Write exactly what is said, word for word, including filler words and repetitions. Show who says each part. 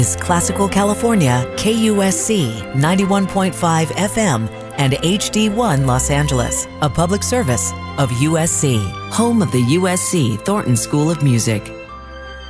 Speaker 1: is Classical California, K U S C ninety-one point five F M and H D one Los Angeles, a public service of U S C, home of the U S C Thornton School of Music.